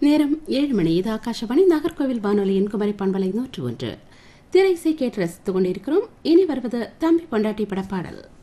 நேரம் 7 மணி. இது ஆகாஷவாணி நாகர்கோவில் வானொலியின் குமரி பண்பலை 101. திரைசை கேட்டு ரசித்துக் கொண்டிருக்கிறோம். இனி வருவது தம்பி பொண்டாட்டி படப்பாடல்.